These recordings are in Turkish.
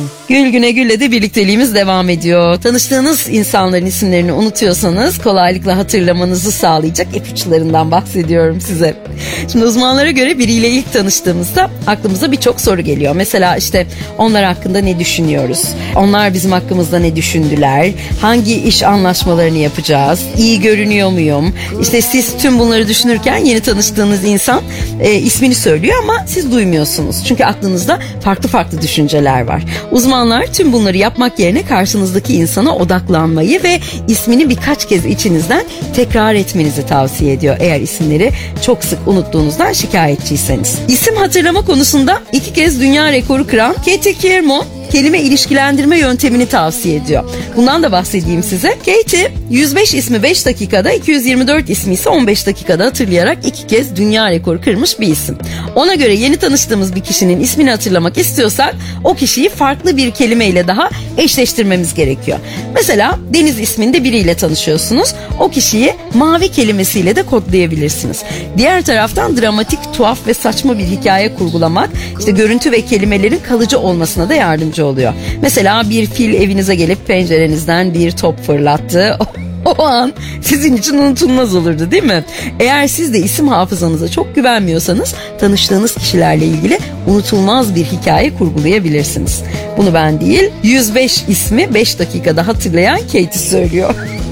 Gül Güne Gül'le de birlikteliğimiz devam ediyor. Tanıştığınız insanların isimlerini unutuyorsanız kolaylıkla hatırlamanızı sağlayacak ipuçlarından bahsediyorum size. Şimdi uzmanlara göre biriyle ilk tanıştığımızda aklımıza birçok soru geliyor. Mesela işte onlar hakkında ne düşünüyoruz? Onlar bizim hakkımızda ne düşündüler? Hangi iş anlaşmalarını yapacağız? İyi görünüyor muyum? İşte siz tüm bunları düşünürken yeni tanıştığınız insan ismini söylüyor ama siz duymuyorsunuz. Çünkü aklınızda farklı farklı düşünceler var. Uzmanlar tüm bunları yapmak yerine karşınızdaki insana odaklanmayı ve ismini birkaç kez içinizden tekrar etmenizi tavsiye ediyor. Eğer isimleri çok sık unuttuğunuzdan şikayetçiyseniz. İsim hatırlama konusunda 2 kez dünya rekoru kıran Katie Kiermont kelime ilişkilendirme yöntemini tavsiye ediyor. Bundan da bahsedeyim size. Katie 105 ismi 5 dakikada, 224 ismi ise 15 dakikada hatırlayarak 2 kez dünya rekoru kırmış bir isim. Ona göre yeni tanıştığımız bir kişinin ismini hatırlamak istiyorsak o kişiyi farklı bir kelimeyle daha eşleştirmemiz gerekiyor. Mesela Deniz isminde biriyle tanışıyorsunuz. O kişiyi mavi kelimesiyle de kodlayabilirsiniz. Diğer taraftan dramatik, tuhaf ve saçma bir hikaye kurgulamak işte görüntü ve kelimelerin kalıcı olmasına da yardımcı oluyor. Mesela bir fil evinize gelip pencerenizden bir top fırlattı. O an sizin için unutulmaz olurdu, değil mi? Eğer siz de isim hafızanıza çok güvenmiyorsanız tanıştığınız kişilerle ilgili unutulmaz bir hikaye kurgulayabilirsiniz. Bunu ben değil, 105 ismi 5 dakikada hatırlayan Katie söylüyor.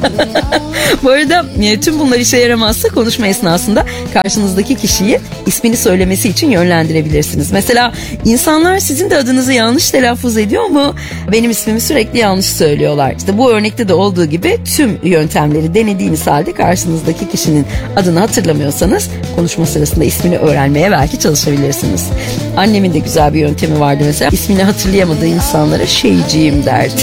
Bu arada tüm bunlar işe yaramazsa konuşma esnasında karşınızdaki kişiyi ismini söylemesi için yönlendirebilirsiniz. Mesela insanlar sizin de adınızı yanlış telaffuz ediyor mu? Benim ismimi sürekli yanlış söylüyorlar. İşte bu örnekte de olduğu gibi tüm yöntemleri denediğiniz halde karşınızdaki kişinin adını hatırlamıyorsanız konuşma sırasında ismini öğrenmeye belki çalışabilirsiniz. Annemin de güzel bir yöntemi vardı mesela. İsmini hatırlayamadığı insanlara şeyciğim derdi.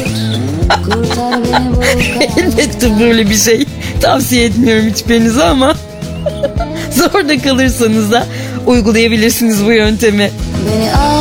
Elbette böyle bir şey tavsiye etmiyorum hiçbirinize ama zorda kalırsanız da uygulayabilirsiniz bu yöntemi.